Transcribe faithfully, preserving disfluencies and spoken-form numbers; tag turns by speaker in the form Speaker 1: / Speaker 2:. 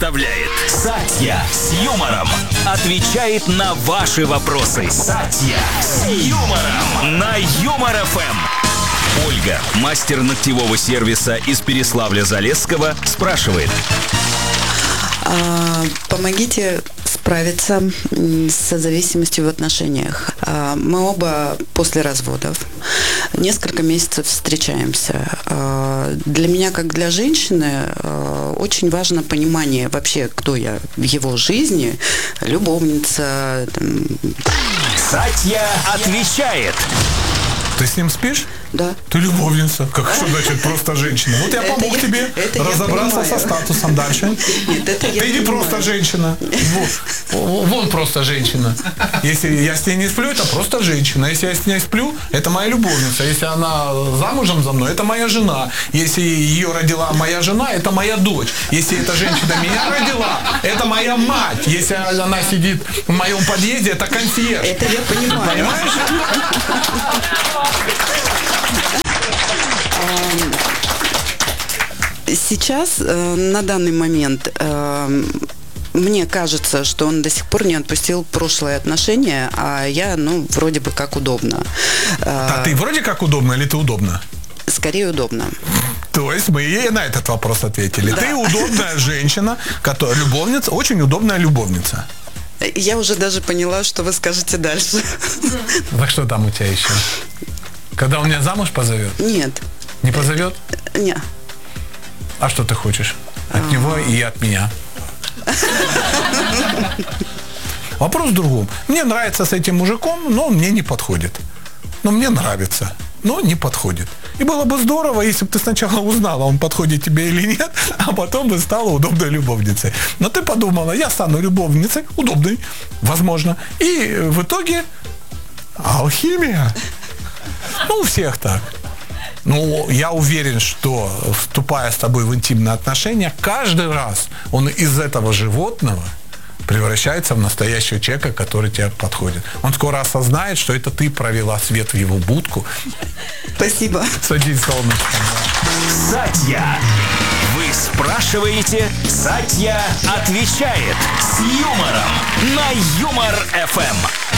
Speaker 1: представляет Сатья с юмором. Отвечает на ваши вопросы. Сатья с юмором на Юмор эф эм. Ольга, мастер ногтевого сервиса из Переславля-Залесского, спрашивает.
Speaker 2: А, помогите справиться с созависимостью в отношениях. А, мы оба после разводов. Несколько месяцев встречаемся. А, для меня, как для женщины, а, очень важно понимание вообще, кто я в его жизни. Любовница. Там...
Speaker 1: Сатья отвечает.
Speaker 3: Ты с ним спишь?
Speaker 2: Да.
Speaker 3: Ты любовница. Как что значит просто женщина? Вот я помог
Speaker 2: это
Speaker 3: тебе
Speaker 2: я, это
Speaker 3: разобраться
Speaker 2: я
Speaker 3: со статусом дальше.
Speaker 2: Нет, это я
Speaker 3: Ты не
Speaker 2: понимаю.
Speaker 3: просто женщина. Вон, вон просто женщина. Если я с ней не сплю, это просто женщина. Если я с ней сплю, это моя любовница. Если она замужем за мной, это моя жена. Если ее родила моя жена, это моя дочь. Если эта женщина меня родила, это моя мать. Если она сидит в моем подъезде, это консьерж.
Speaker 2: Это я понимаю.
Speaker 3: Понимаешь?
Speaker 2: Сейчас, на данный момент, мне кажется, что он до сих пор не отпустил прошлые отношения, а я, ну, вроде бы как удобно.
Speaker 3: А ты вроде как удобно или ты удобно?
Speaker 2: Скорее удобно.
Speaker 3: То есть мы ей на этот вопрос ответили. Да. Ты удобная женщина, которая любовница, очень удобная любовница.
Speaker 2: Я уже даже поняла, что вы скажете дальше.
Speaker 3: Так что там у тебя еще? Когда он меня замуж позовет?
Speaker 2: Нет.
Speaker 3: Не позовет?
Speaker 2: Нет.
Speaker 3: А что ты хочешь? От А-а-а. него и от меня. Вопрос в другом. Мне нравится с этим мужиком, но он мне не подходит. Но мне нравится, но не подходит. И было бы здорово, если бы ты сначала узнала, он подходит тебе или нет, а потом бы стала удобной любовницей. Но ты подумала, я стану любовницей, удобной, возможно. И в итоге алхимия. Ну, у всех так. Ну, я уверен, что, вступая с тобой в интимные отношения, каждый раз он из этого животного превращается в настоящего человека, который тебе подходит. Он скоро осознает, что это ты провела свет в его будку.
Speaker 2: Спасибо.
Speaker 3: Садись, солнышко.
Speaker 1: Сатья. Вы спрашиваете, Сатья отвечает с юмором на Юмор эф эм.